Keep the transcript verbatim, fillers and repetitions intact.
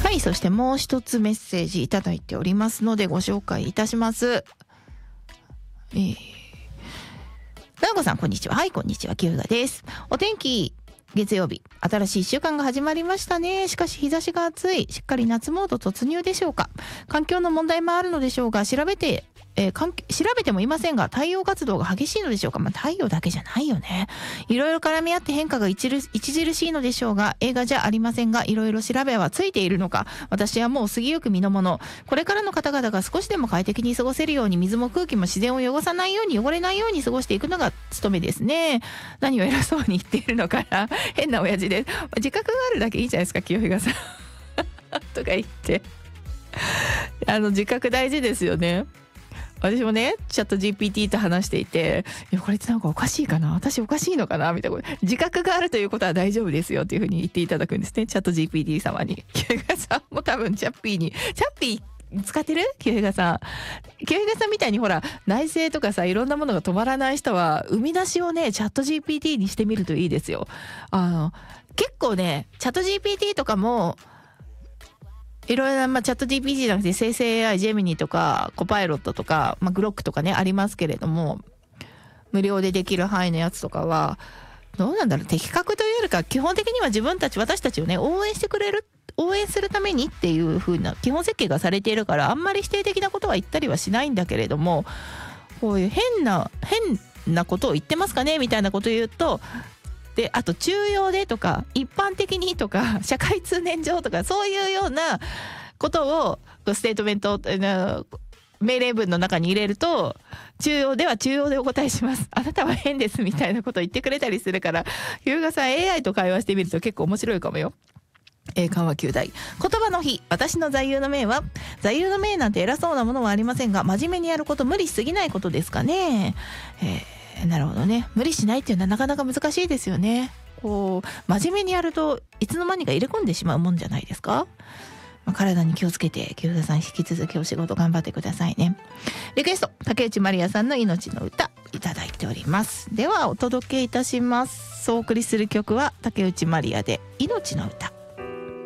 はい、そしてもう一つメッセージいただいておりますのでご紹介いたします。えー、ダーゴさんこんにちは。はい、こんにちは、キューガです。お天気月曜日、新しいいっしゅうかんが始まりましたね。しかし日差しが暑い、しっかり夏モード突入でしょうか。環境の問題もあるのでしょうが、調べてえー、調べてもいませんが太陽活動が激しいのでしょうか。まあ、太陽だけじゃないよね。いろいろ絡み合って変化が著しいのでしょうが、映画じゃありませんが、いろいろ調べはついているのか、私はもう過ぎゆく身の者。これからの方々が少しでも快適に過ごせるように、水も空気も自然を汚さないように、汚れないように過ごしていくのが務めですね。何を偉そうに言っているのかな。変な親父です。自覚があるだけいいじゃないですか、清平さんとか言ってあの自覚大事ですよね。私もねチャット ジーピーティー と話していて、いやこれってなんかおかしいかな、私おかしいのかなみたいな、自覚があるということは大丈夫ですよっていうふうに言っていただくんですね、チャット ジーピーティー 様に。清平さんも多分チャッピーにチャッピー使ってる清平さん清平さんみたいにほら内政とかさいろんなものが止まらない人は生み出しをねチャット ジーピーティー にしてみるといいですよ。あの結構ねチャット ジーピーティー とかもいろいろな、まあ、チャット ジーピーティー じゃなくて生成 エーアイ、ジェミニとかコパイロットとか、まあ、グロックとかねありますけれども、無料でできる範囲のやつとかはどうなんだろう、的確というよりか基本的には自分たち私たちをね応援してくれる応援するためにっていう風な基本設計がされているから、あんまり否定的なことは言ったりはしないんだけれども、こういう変な変なことを言ってますかねみたいなことを言うと、であと中庸でとか一般的にとか社会通念上とかそういうようなことをステートメント命令文の中に入れると、中庸では中庸でお答えします、あなたは変ですみたいなことを言ってくれたりするから、優雅さん エーアイ と会話してみると結構面白いかもよ。えー、緩和球大言葉の日、私の座右の銘は、座右の銘なんて偉そうなものはありませんが、真面目にやること、無理しすぎないことですかね。えー、なるほどね。無理しないっていうのはなかなか難しいですよね。こう真面目にやるといつの間にか入れ込んでしまうもんじゃないですか。まあ、体に気をつけて清田さん引き続きお仕事頑張ってくださいね。リクエスト竹内まりやさんの命の歌いただいております。ではお届けいたします。お送りする曲は竹内まりやで命の歌。